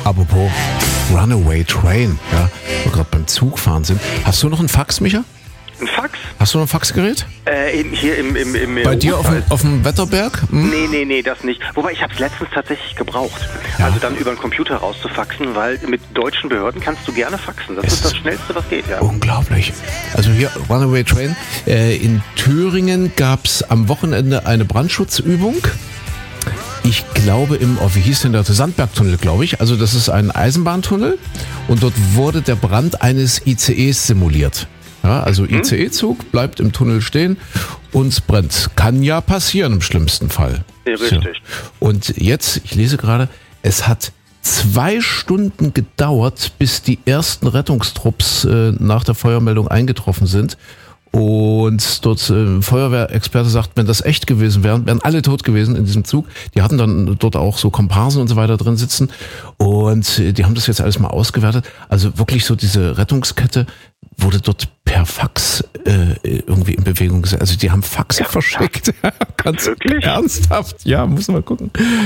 Apropos Runaway Train, ja, wo wir gerade beim Zugfahren sind. Hast du noch einen Fax, Micha? Ein Fax? Hast du noch ein Faxgerät? Hier im Bei dir auf dem Wetterberg? Nee, das nicht. Wobei, ich habe es letztens tatsächlich gebraucht. Ja. Also dann über den Computer rauszufaxen, weil mit deutschen Behörden kannst du gerne faxen. Das ist das Schnellste, was geht, ja. Unglaublich. Also hier, Runaway Train. In Thüringen gab es am Wochenende eine Brandschutzübung. Ich glaube wie hieß denn der Sandbergtunnel, glaube ich. Also das ist ein Eisenbahntunnel und dort wurde der Brand eines ICEs simuliert. Ja, also ICE-Zug bleibt im Tunnel stehen und es brennt. Kann ja passieren im schlimmsten Fall. Ja, richtig. So. Und jetzt, ich lese gerade, es hat 2 Stunden gedauert, bis die ersten Rettungstrupps nach der Feuermeldung eingetroffen sind. Und dort Feuerwehrexperte sagt, wenn das echt gewesen wären alle tot gewesen in diesem Zug. Die hatten dann dort auch so Komparsen und so weiter drin sitzen. Und die haben das jetzt alles mal ausgewertet. Also wirklich so diese Rettungskette wurde dort per Fax irgendwie in Bewegung gesetzt. Also die haben Faxe verschickt. Ganz wirklich? Ernsthaft? Ja, muss man gucken.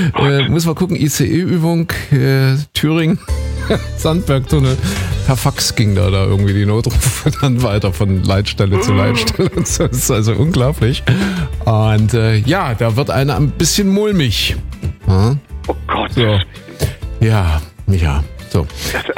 ICE-Übung, Thüringen, Sandbergtunnel. Per Fax ging da irgendwie die Notrufe dann weiter von Leitstelle zu Leitstelle. Das ist also unglaublich. Und da wird einer ein bisschen mulmig. Oh Gott. So. Ja, Micha. So.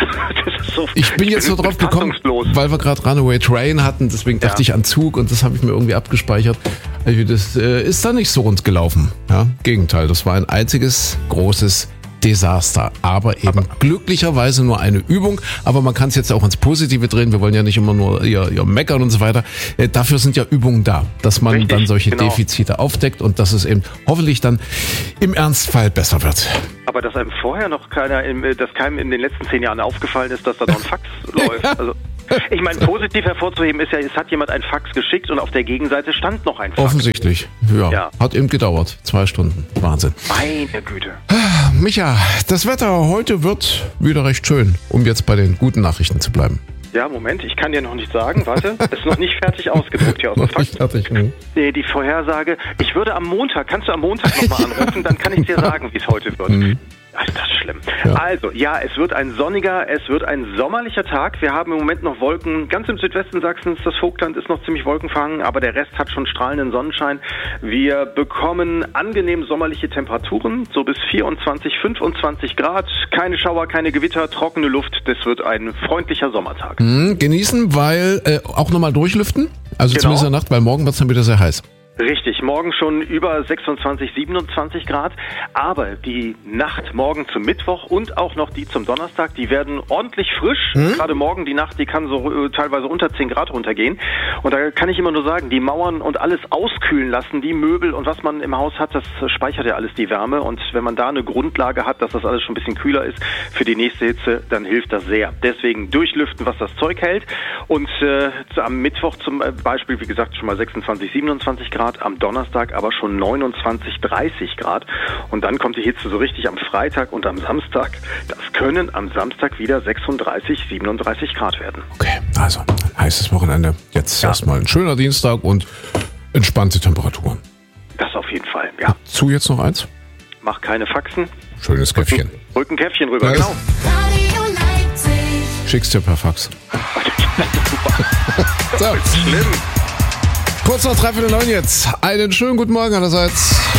Das ist so, ich bin jetzt so drauf gekommen, weil wir gerade Runaway Train hatten, deswegen dachte ich an Zug und das habe ich mir irgendwie abgespeichert. Also das ist da nicht so rund gelaufen. Ja, Gegenteil, das war ein einziges großes Desaster, aber eben glücklicherweise nur eine Übung, aber man kann es jetzt auch ins Positive drehen, wir wollen ja nicht immer nur ihr meckern und so weiter, dafür sind ja Übungen da, dass man dann solche Defizite aufdeckt und dass es eben hoffentlich dann im Ernstfall besser wird. Aber dass einem vorher noch keinem in den letzten 10 Jahren aufgefallen ist, dass da noch ein Fax läuft, also ich meine, positiv hervorzuheben ist ja, es hat jemand ein Fax geschickt und auf der Gegenseite stand noch ein Fax. Offensichtlich, ja. Hat eben gedauert. 2 Stunden. Wahnsinn. Meine Güte. Micha, das Wetter heute wird wieder recht schön, um jetzt bei den guten Nachrichten zu bleiben. Ja, Moment, ich kann dir noch nicht sagen. Warte, ist noch nicht fertig ausgedruckt hier aus dem Fax. Die Vorhersage. Ich würde kannst du am Montag nochmal anrufen, dann kann ich dir sagen, wie es heute wird. Ist das schlimm. Ja. Also, es wird ein sommerlicher Tag. Wir haben im Moment noch Wolken. Ganz im Südwesten Sachsens, das Vogtland ist noch ziemlich wolkenverhangen, aber der Rest hat schon strahlenden Sonnenschein. Wir bekommen angenehm sommerliche Temperaturen, so bis 24, 25 Grad. Keine Schauer, keine Gewitter, trockene Luft. Das wird ein freundlicher Sommertag. Genießen, weil auch nochmal durchlüften. Also zumindest in der Nacht, weil morgen wird es dann wieder sehr heiß. Richtig, morgen schon über 26, 27 Grad, aber die Nacht morgen zum Mittwoch und auch noch die zum Donnerstag, die werden ordentlich frisch. Gerade morgen die Nacht, die kann so teilweise unter 10 Grad runtergehen. Und da kann ich immer nur sagen, die Mauern und alles auskühlen lassen, die Möbel und was man im Haus hat, das speichert ja alles die Wärme. Und wenn man da eine Grundlage hat, dass das alles schon ein bisschen kühler ist für die nächste Hitze, dann hilft das sehr. Deswegen durchlüften, was das Zeug hält. Und am Mittwoch zum Beispiel, wie gesagt, schon mal 26, 27 Grad. Am Donnerstag aber schon 29, 30 Grad. Und dann kommt die Hitze so richtig am Freitag und am Samstag. Das können am Samstag wieder 36, 37 Grad werden. Okay, also ein heißes Wochenende. Jetzt erstmal ein schöner Dienstag und entspannte Temperaturen. Das auf jeden Fall, ja. Dazu jetzt noch eins? Mach keine Faxen. Schönes Käffchen. Rück ein Käffchen rüber, genau. Schickst dir per Fax. So. Schlimm. Kurz nach 3:09 jetzt. Einen schönen guten Morgen allerseits.